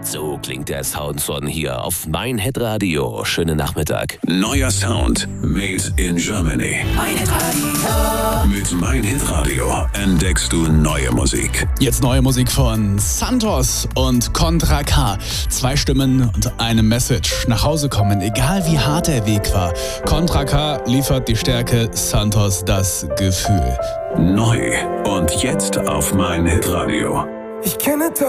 So klingt der Soundson hier auf mein Hitradio. Schönen Nachmittag. Neuer Sound made in Germany. Mein Hitradio. Mit mein Hitradio entdeckst du neue Musik. Jetzt neue Musik von Santos und Contra K. 2 Stimmen und eine Message. Nach Hause kommen, egal wie hart der Weg war. Contra K liefert die Stärke, Santos das Gefühl. Neu und jetzt auf mein Hitradio. Ich kenne